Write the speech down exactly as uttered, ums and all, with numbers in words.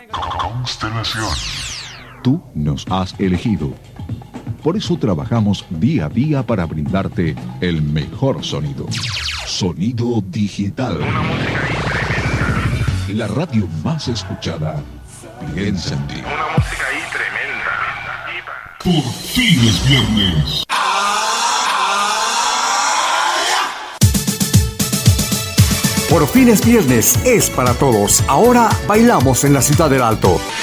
Constelación. Tú nos has elegido. Por eso trabajamos día a día para brindarte el mejor sonido. Sonido digital. Una música ahí tremenda. La radio más escuchada. Piensa en ti. Una música ahí tremenda. Por fin es viernes. Por fin es viernes, es para todos. Ahora bailamos en la Ciudad del Alto.